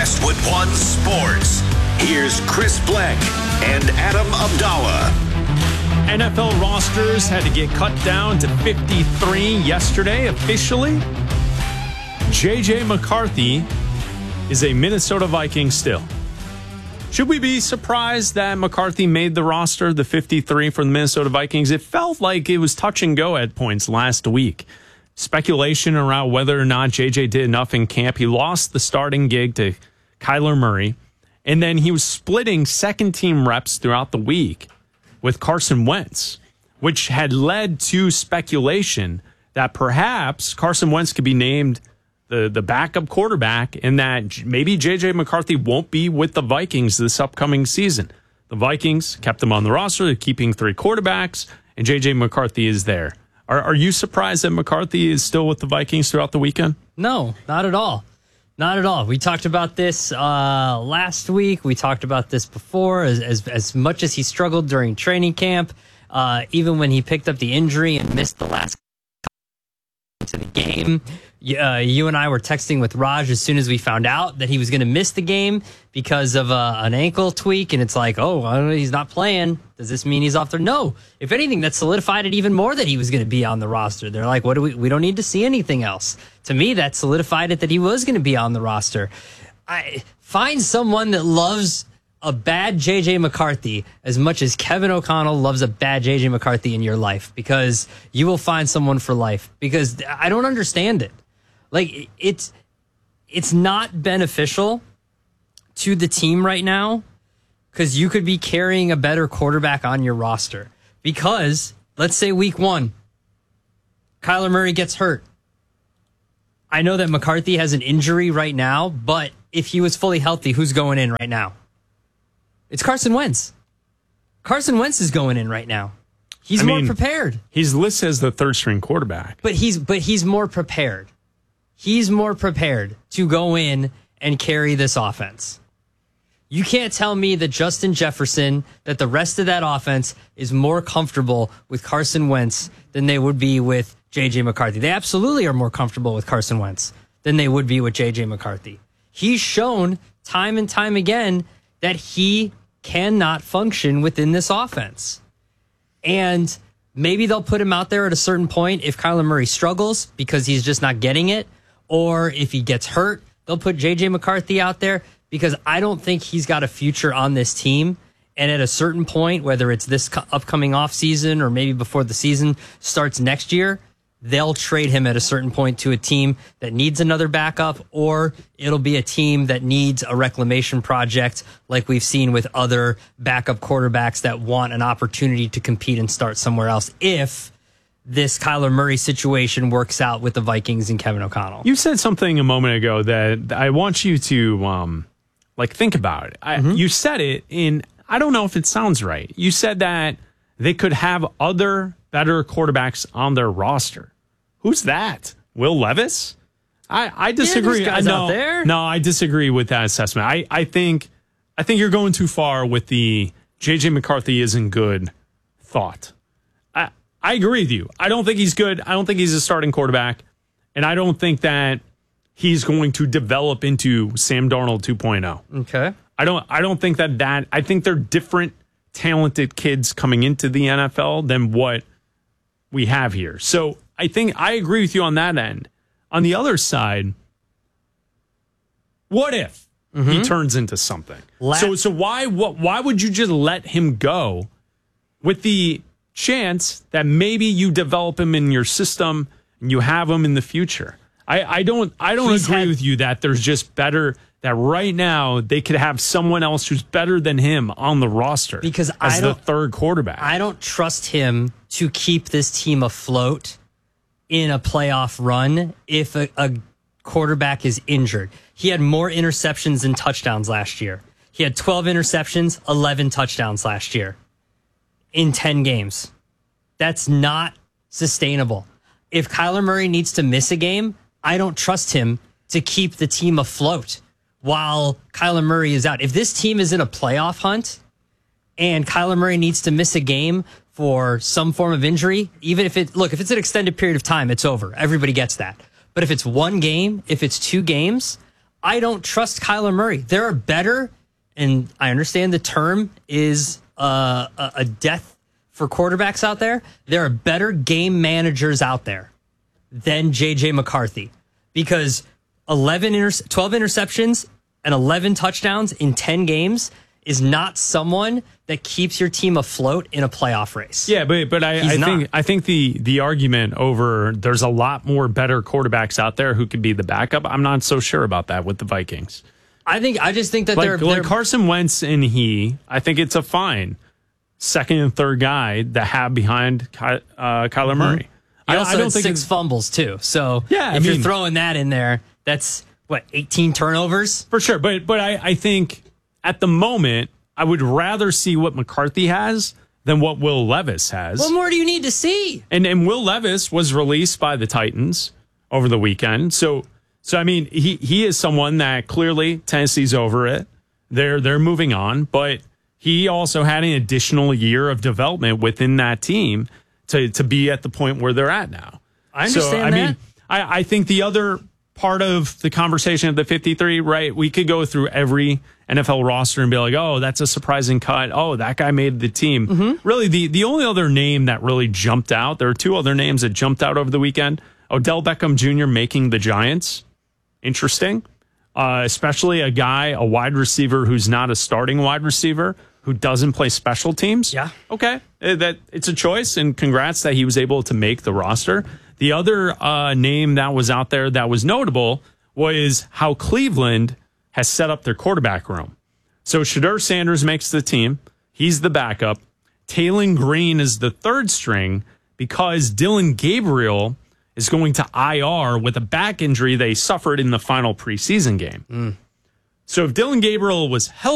Westwood One Sports. Here's Chris Bleck and Adam Abdallah. NFL rosters had to get cut down to 53 yesterday officially. J.J. McCarthy is a Minnesota Viking still. Should we be surprised that McCarthy made the roster, the 53 for the Minnesota Vikings? It felt like it was touch and go at points last week. Speculation around whether or not J.J. did enough in camp. He lost the starting gig to Kyler Murray, and then he was splitting second-team reps throughout the week with Carson Wentz, which had led to speculation that perhaps Carson Wentz could be named the backup quarterback and that maybe J.J. McCarthy won't be with the Vikings this upcoming season. The Vikings kept him on the roster. They're keeping 3 quarterbacks, and J.J. McCarthy is there. Are you surprised that McCarthy is still with the Vikings throughout the weekend? No, not at all. Not at all. We talked about this last week. We talked about this before. As much as he struggled during training camp, even when he picked up the injury and missed the last to the game, you and I were texting with Raj as soon as we found out that he was going to miss the game because of an ankle tweak, and it's like, oh, he's not playing. Does this mean he's off there? No. If anything, that solidified it even more that he was going to be on the roster. They're like, we don't need to see anything else. To me, that solidified it that he was going to be on the roster. Find someone that loves a bad J.J. McCarthy as much as Kevin O'Connell loves a bad J.J. McCarthy in your life, because you will find someone for life. Because I don't understand it. Like, it's not beneficial to the team right now, because you could be carrying a better quarterback on your roster. Because, let's say week 1, Kyler Murray gets hurt. I know that McCarthy has an injury right now, but if he was fully healthy, who's going in right now? It's Carson Wentz. Carson Wentz is going in right now. He's more prepared. He's listed as the third-string quarterback. But he's more prepared. He's more prepared to go in and carry this offense. You can't tell me that Justin Jefferson, that the rest of that offense is more comfortable with Carson Wentz than they would be with J.J. McCarthy. They absolutely are more comfortable with Carson Wentz than they would be with J.J. McCarthy. He's shown time and time again that he cannot function within this offense. And maybe they'll put him out there at a certain point if Kyler Murray struggles because he's just not getting it, or if he gets hurt, they'll put J.J. McCarthy out there, because I don't think he's got a future on this team. And at a certain point, whether it's this upcoming offseason or maybe before the season starts next year, they'll trade him at a certain point to a team that needs another backup, or it'll be a team that needs a reclamation project like we've seen with other backup quarterbacks that want an opportunity to compete and start somewhere else if this Kyler Murray situation works out with the Vikings and Kevin O'Connell. You said something a moment ago that I want you to think about it. You said it in, I don't know if it sounds right. You said that they could have other better quarterbacks on their roster. Who's that? Will Levis? I disagree. Guys out there. No, I disagree with that assessment. I think you're going too far with the J.J. McCarthy isn't good thought. I agree with you. I don't think he's good. I don't think he's a starting quarterback. And I don't think that he's going to develop into Sam Darnold 2.0. Okay. I don't think that I think they're different talented kids coming into the NFL than what we have here. So I think I agree with you on that end. On the other side, what if he turns into something? So why would you just let him go with the chance that maybe you develop him in your system and you have him in the future? I don't agree with you that there's just better, that right now they could have someone else who's better than him on the roster because as the third quarterback. I don't trust him to keep this team afloat in a playoff run if a quarterback is injured. He had more interceptions than touchdowns last year. He had 12 interceptions, 11 touchdowns last year in 10 games. That's not sustainable. If Kyler Murray needs to miss a game, I don't trust him to keep the team afloat while Kyler Murray is out. If this team is in a playoff hunt and Kyler Murray needs to miss a game for some form of injury, even if it's an extended period of time, it's over. Everybody gets that. But if it's one game, if it's two games, I don't trust Kyler Murray. There are better, and I understand the term is a death for quarterbacks out there. There are better game managers out there than J.J. McCarthy, because 12 interceptions and 11 touchdowns in 10 games is not someone that keeps your team afloat in a playoff race. Yeah, but I think the argument over there's a lot more better quarterbacks out there who could be the backup, I'm not so sure about that with the Vikings. I just think that they're Carson Wentz and I think it's a fine second and third guy to have behind Kyler Murray. I also had 6 fumbles too. So if you're throwing that in there, that's 18 turnovers? For sure. But I think at the moment, I would rather see what McCarthy has than what Will Levis has. What more do you need to see? And Will Levis was released by the Titans over the weekend. So I mean, he is someone that clearly Tennessee's over it. They're moving on, but he also had an additional year of development within that team to be at the point where they're at now. I understand that. I think the other part of the conversation of the 53, right? We could go through every NFL roster and be like, oh, that's a surprising cut. Oh, that guy made the team. Mm-hmm. Really, the only other name that really jumped out, there are 2 other names that jumped out over the weekend. Odell Beckham Jr. making the Giants. Interesting. Especially a wide receiver who's not a starting wide receiver, who doesn't play special teams. Yeah. Okay. That it's a choice, and congrats that he was able to make the roster. The other name that was out there that was notable was how Cleveland has set up their quarterback room. So Shedeur Sanders makes the team. He's the backup. Taylon Green is the third string because Dillon Gabriel is going to IR with a back injury they suffered in the final preseason game. So if Dillon Gabriel was healthy,